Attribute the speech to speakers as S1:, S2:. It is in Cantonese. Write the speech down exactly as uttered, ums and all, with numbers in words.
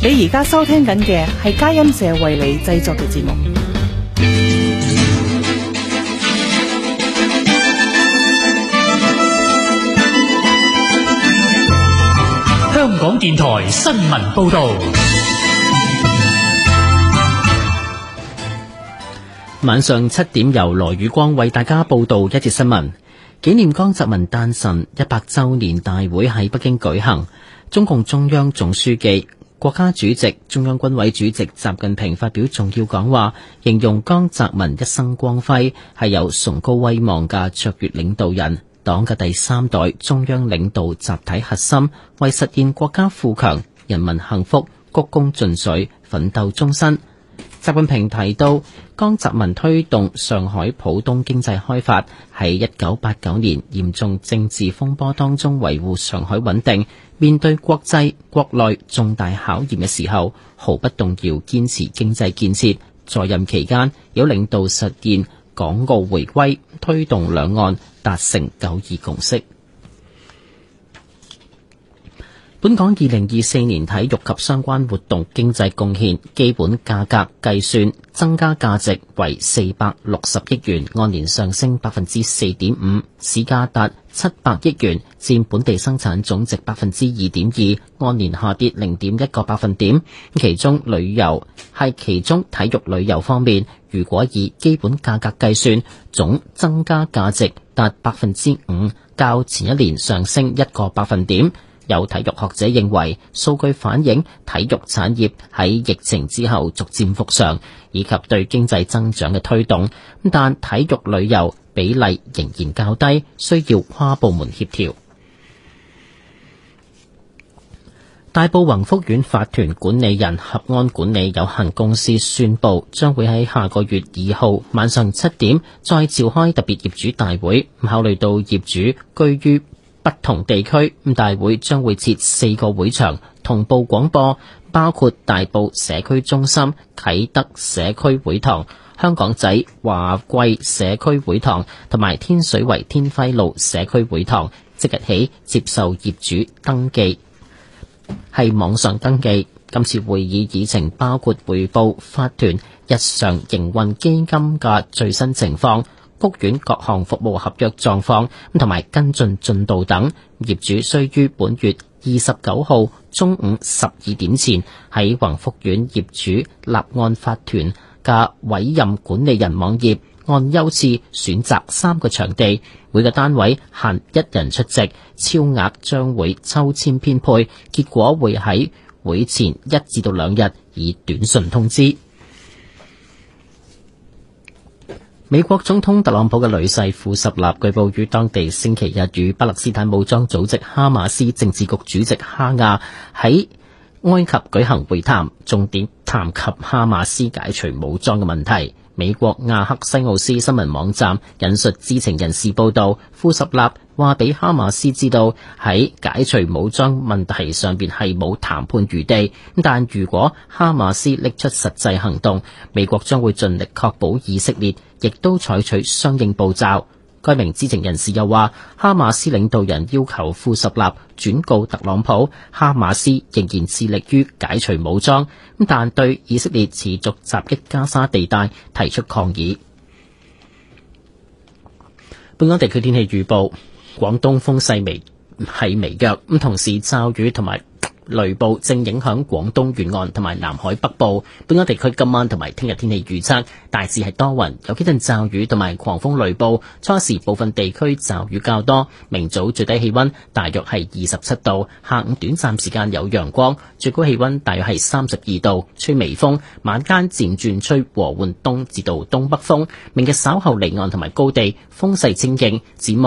S1: 你而家收聽緊嘅係佳音社為你製作嘅節目。
S2: 香港電台新聞報道。晚上七點由羅宇光為大家報道一節新聞。紀念江澤民誕辰一百周年大會喺北京舉行，中共中央總書記、國家主席、中央軍委主席習近平發表重要講話，形容江澤民一生光輝，係有崇高威望嘅卓越領導人，黨嘅第三代中央領導集體核心，為實現國家富強、人民幸福鞠躬盡瘁，奮鬥終身。習近平提到，江澤民推動上海浦東經濟開發，喺一九八九年嚴重政治風波當中維護上海穩定，面對國際國內重大考驗嘅時候，毫不動搖堅持經濟建設。在任期間，有領導實現港澳回歸，推動兩岸達成九二共識。本港二零二四年體育及相關活動經濟貢獻基本價格計算增加價值為四百六十億元，按年上升百分之四點五，市價達七百億元，佔本地生產總值百分之二點二，按年下跌零點一個百分點。其中旅遊係其中體育旅遊方面，如果以基本價格計算，總增加價值達百分之五，較前一年上升一個百分點。有體育學者認為，數據反映體育產業喺疫情之後逐漸復常，以及對經濟增長嘅推動，但體育旅遊比例仍然較低，需要跨部門協調。大埔宏福苑法團管理人合安管理有限公司宣布，將會喺下個月二號晚上七點再召開特別業主大會，考慮到業主居於不同地區，大會將會設四個會場同步廣播，包括大埔社區中心、啟德社區會堂、香港仔華貴社區會堂同埋天水圍天輝路社區會堂，即日起接受業主登記，係網上登記。今次會議議程包括匯報法團日常營運基金嘅最新情況、屋苑各項服務合約狀況同埋跟進進度等。業主須於本月二十九號中午十二點前喺宏福苑業主立案法團嘅委任管理人網頁按優次選擇三個場地，每個單位限一人出席，超額將會抽籤編配，結果會喺會前一至到兩日以短信通知。美國總統特朗普嘅女婿庫什納據報於當地星期日與巴勒斯坦武裝組織哈馬斯政治局主席哈亞喺埃及舉行會談，重點談及哈馬斯解除武裝嘅問題。美國亞克西奧斯新聞網站引述知情人士報道，庫什納話俾哈馬斯知道喺解除武裝問題上邊係冇談判餘地，但如果哈馬斯拎出實際行動，美國將會盡力確保以色列亦都採取相應步驟。該名知情人士又話，哈馬斯領導人要求庫什納轉告特朗普，哈馬斯仍然致力於解除武裝，但對以色列持續襲擊加沙地帶提出抗議。本港地區天氣預報，廣東風勢微係微弱，咁同時驟雨同埋雷暴正影響廣東沿岸同埋南海北部。本港地區今晚同埋聽日天氣預測大致係多雲，有幾陣驟雨同埋狂風雷暴，初時部分地區驟雨較多。明早最低氣溫大約係二十七度，下午短暫時間有陽光，最高氣溫大約係三十二度，吹微風，晚間漸轉吹和緩東至到東北風。明日稍後離岸同埋高地風勢清勁，展望